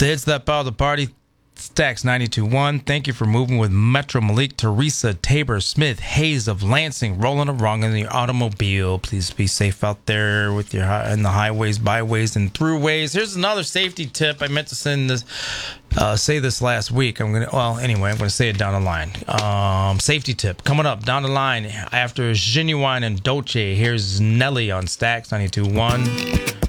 hits that power the party. Stacks 92.1. Thank you for moving with Metro Malik, Teresa, Tabor, Smith, Hayes of Lansing, rolling along in your automobile. Please be safe out there with your in the highways, byways, and throughways. Here's another safety tip. I meant to say this last week. I'm gonna say it down the line. Safety tip coming up down the line after Genuine and Dolce. Here's Nelly on Stacks 92.1.